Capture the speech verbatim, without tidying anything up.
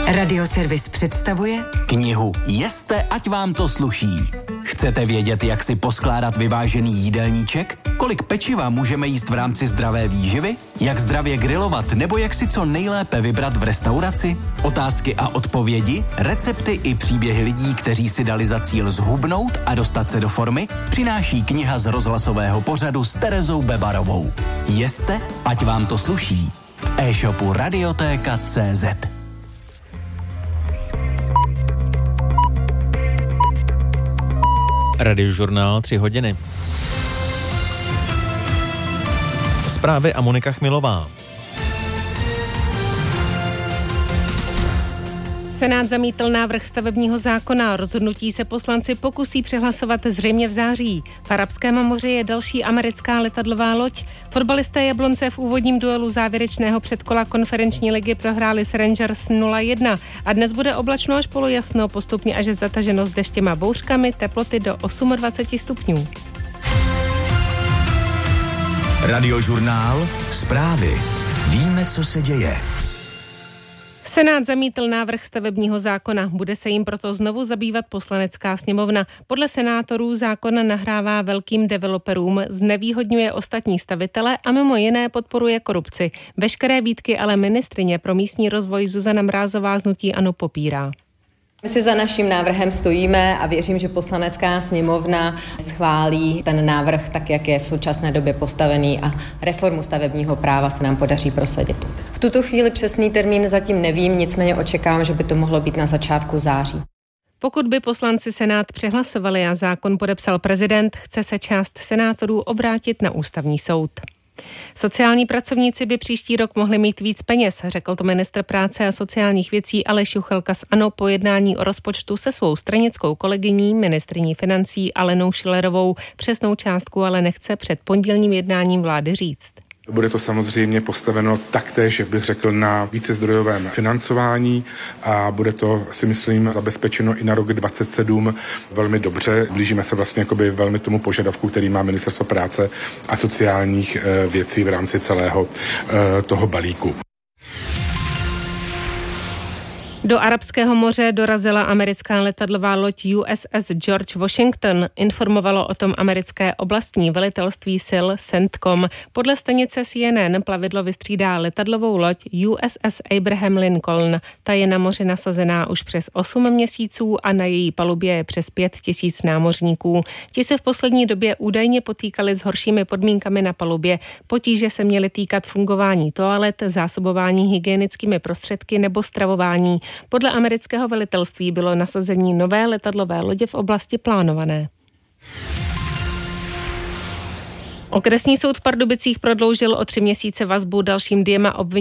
Radioservis představuje knihu Jeste, ať vám to sluší. Chcete vědět, jak si poskládat vyvážený jídelníček? Kolik pečiva můžeme jíst v rámci zdravé výživy? Jak zdravě grilovat nebo jak si co nejlépe vybrat v restauraci? Otázky a odpovědi, recepty i příběhy lidí, kteří si dali za cíl zhubnout a dostat se do formy, přináší kniha z rozhlasového pořadu s Terezou Bebarovou. Jeste, ať vám to sluší. V e-shopu Radiotéka tečka cé zet. Radiožurnál tři hodiny. Zprávy a Monika Chmilová. Senát zamítl návrh stavebního zákona. Rozhodnutí se poslanci pokusí přehlasovat zřejmě v září. V Arabském moři je další americká letadlová loď. Fotbalisté Jablonce v úvodním duelu závěrečného předkola konferenční ligy prohráli s Rangers nula jedna. A dnes bude oblačno až polojasno, postupně až zataženo s deštěm a bouřkami, teploty do dvacet osm stupňů. Radiožurnál, zprávy. Víme, co se děje. Senát zamítl návrh stavebního zákona. Bude se jim proto znovu zabývat poslanecká sněmovna. Podle senátorů zákon nahrává velkým developerům, znevýhodňuje ostatní stavitele a mimo jiné podporuje korupci. Veškeré výtky ale ministryně pro místní rozvoj Zuzana Mrázová z hnutí ANO popírá. My si za naším návrhem stojíme a věřím, že poslanecká sněmovna schválí ten návrh tak, jak je v současné době postavený a reformu stavebního práva se nám podaří prosadit. V tuto chvíli přesný termín zatím nevím, nicméně očekávám, že by to mohlo být na začátku září. Pokud by poslanci Senát přehlasovali a zákon podepsal prezident, chce se část senátorů obrátit na ústavní soud. Sociální pracovníci by příští rok mohli mít víc peněz, řekl to ministr práce a sociálních věcí Aleš Juchelka z ANO po jednání o rozpočtu se svou stranickou kolegyní, ministryní financí Alenou Schillerovou. Přesnou částku ale nechce před pondělním jednáním vlády říct. Bude to samozřejmě postaveno taktéž, jak bych řekl, na vícezdrojovém financování a bude to, si myslím, zabezpečeno i na rok dvacet sedm velmi dobře. Blížíme se vlastně jakoby velmi tomu požadavku, který má Ministerstvo práce a sociálních věcí v rámci celého toho balíku. Do Arabského moře dorazila americká letadlová loď U S S George Washington. Informovalo o tom americké oblastní velitelství sil CENTCOM. Podle stanice C N N plavidlo vystřídá letadlovou loď U S S Abraham Lincoln. Ta je na moři nasazená už přes osm měsíců a na její palubě je přes pět tisíc námořníků. Ti se v poslední době údajně potýkali s horšími podmínkami na palubě. Potíže se měly týkat fungování toalet, zásobování hygienickými prostředky nebo stravování. Podle amerického velitelství bylo nasazení nové letadlové lodě v oblasti plánované. Okresní soud v Pardubicích prodloužil o tři měsíce vazbu dalším dvěma obviněným